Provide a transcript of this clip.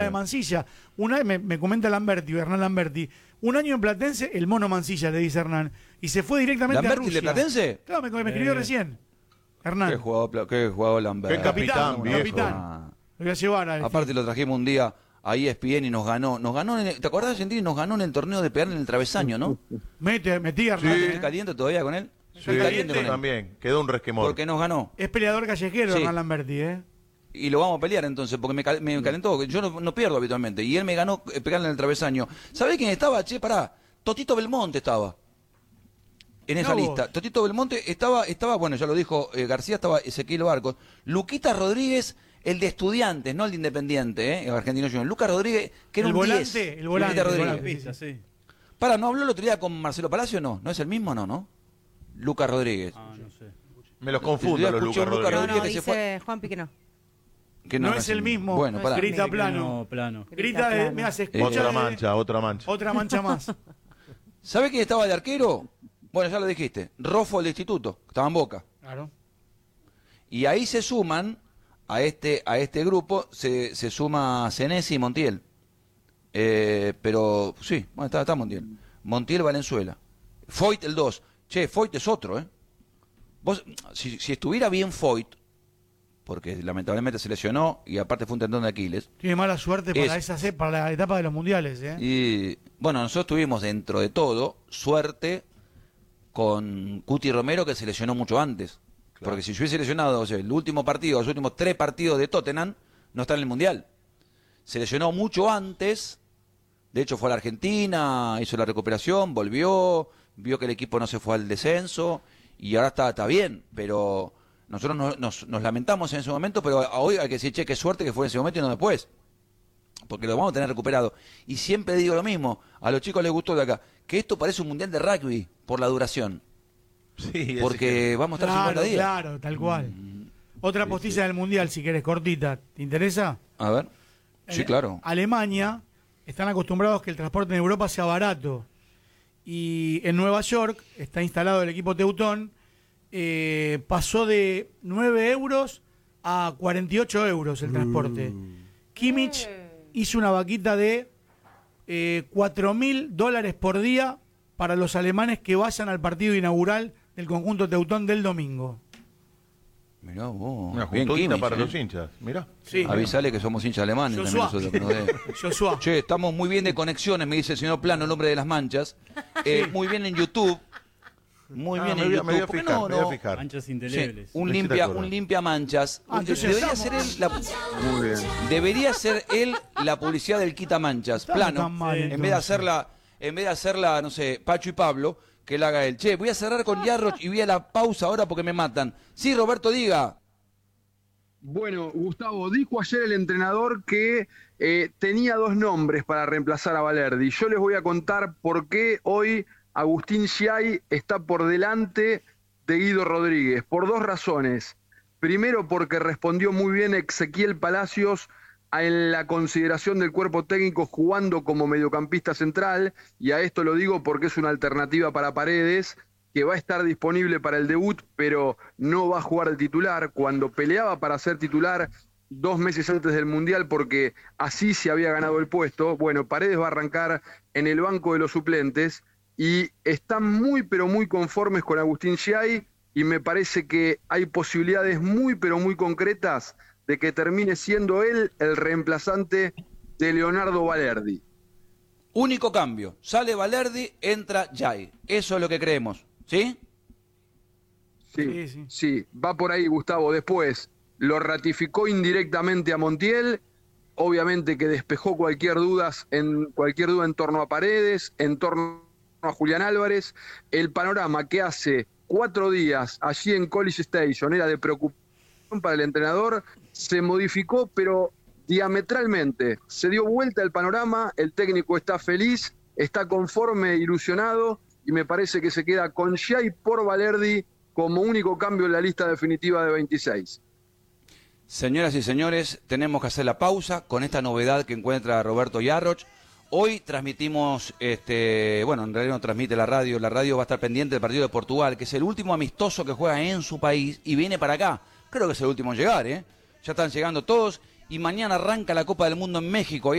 de Mansilla. Una vez me comenta Lamberti, Hernán Lamberti, un año en Platense, el mono Mansilla, le dice Hernán, y se fue directamente a Rusia. ¿Lamberti de Platense? Claro, me escribió recién. Hernán. Qué jugador Lamberti. Qué capitán, viejo. Capitán. Lo voy a llevar a Aparte lo trajimos un día a ESPN y nos ganó ¿te acordás, Argentina? Nos ganó en el torneo de pegarle en el travesaño, ¿no? Metí Hernán. ¿Estás caliente todavía con él? Sí, también. Quedó un resquemor. Porque nos ganó. Es peleador callejero, Sí. Hernán Lamberti, Y lo vamos a pelear entonces, porque me calentó. Yo no pierdo habitualmente. Y él me ganó pegarle en el travesaño. ¿Sabés quién estaba? Che, pará. Totito Belmonte estaba. En esa lista. Totito Belmonte estaba, bueno, ya lo dijo García, estaba Ezequiel Barcos. Luquita Rodríguez, el de Estudiantes, no el de Independiente, el argentino junior. Lucas Rodríguez, que era un 10. El volante. Luquita Rodríguez. El volante, sí. Pará, ¿no habló el otro día con Marcelo Palacio? No es el mismo, ¿no? Lucas Rodríguez. No sé. Me los confundo los Lucas Rodríguez. No, dice Juanpi que no. Que no es el mismo. Bueno, pará. Grita plano. Grita, mira, se escucha. Otra mancha. Otra mancha más. ¿Sabe quién estaba de arquero? Bueno, ya lo dijiste. Rofo del Instituto, que estaba en Boca. Claro. Y ahí se suman, a este grupo, se suma Senesi y Montiel. Pero, sí, bueno, está Montiel. Montiel Valenzuela. Foyt el 2. Che, Foyt es otro, Vos, si estuviera bien Foyt, porque lamentablemente se lesionó y aparte fue un tendón de Aquiles. Tiene mala suerte para la etapa de los mundiales, Y bueno, nosotros tuvimos dentro de todo suerte con Cuti Romero, que se lesionó mucho antes. Claro. Porque si se hubiese lesionado, el último partido, los últimos 3 partidos de Tottenham, no está en el mundial. Se lesionó mucho antes, de hecho fue a la Argentina, hizo la recuperación, volvió, vio que el equipo no se fue al descenso y ahora está bien, pero nosotros nos lamentamos en ese momento, pero hoy hay que decir, che, qué suerte que fue en ese momento y no después, porque lo vamos a tener recuperado. Y siempre digo lo mismo, a los chicos les gustó de acá, que esto parece un mundial de rugby por la duración. Sí, porque vamos a estar 50 días. Claro, tal cual. Otra postilla del mundial, si querés, cortita. ¿Te interesa? A ver. Sí, claro. Alemania están acostumbrados que el transporte en Europa sea barato. Y en Nueva York está instalado el equipo Teutón. Pasó de 9 euros a 48 euros el transporte. Kimmich hizo una vaquita de $4.000 por día para los alemanes que vayan al partido inaugural del conjunto Teutón del domingo. Mirá vos. Una juntita para los hinchas, mirá. Sí, avisale que somos hinchas alemanes. Joshua. También nosotros, Joshua. Che, estamos muy bien de conexiones, me dice el señor Plano, el hombre de las manchas. Muy bien en YouTube. Muy bien en YouTube. Me voy a ¿Por qué fijar, no? me voy a fijar. Manchas indelebles. Sí, un limpia manchas. Debería ser él Muy bien. Debería ser él la publicidad del quita manchas. Plano. En vez de hacerla, no sé, Pacho y Pablo, que la haga él. Che, voy a cerrar con Yarroch y voy a la pausa ahora porque me matan. Sí, Roberto, diga. Bueno, Gustavo, dijo ayer el entrenador que tenía 2 nombres para reemplazar a Valerdi. Yo les voy a contar por qué hoy Agustín Schiai está por delante de Guido Rodríguez, por 2 razones. Primero, porque respondió muy bien Ezequiel Palacios en la consideración del cuerpo técnico jugando como mediocampista central, y a esto lo digo porque es una alternativa para Paredes, que va a estar disponible para el debut, pero no va a jugar de titular. Cuando peleaba para ser titular 2 meses antes del Mundial, porque así se había ganado el puesto, bueno, Paredes va a arrancar en el banco de los suplentes, y están muy, pero muy conformes con Agustín Schiai, y me parece que hay posibilidades muy, pero muy concretas de que termine siendo él el reemplazante de Leonardo Valerdi. Único cambio. Sale Valerdi, entra Schiai. Eso es lo que creemos. ¿Sí? Sí, va por ahí, Gustavo. Después lo ratificó indirectamente a Montiel, obviamente que despejó cualquier duda en torno a Paredes, en torno a Julián Álvarez. El panorama que hace 4 días allí en College Station era de preocupación para el entrenador, se modificó, pero diametralmente. Se dio vuelta el panorama, el técnico está feliz, está conforme, ilusionado, y me parece que se queda con Schiai por Valerdi como único cambio en la lista definitiva de 26. Señoras y señores, tenemos que hacer la pausa con esta novedad que encuentra Roberto Yarroch. Hoy transmitimos, bueno, en realidad no transmite la radio va a estar pendiente del partido de Portugal, que es el último amistoso que juega en su país y viene para acá. Creo que es el último en llegar, Ya están llegando todos y mañana arranca la Copa del Mundo en México.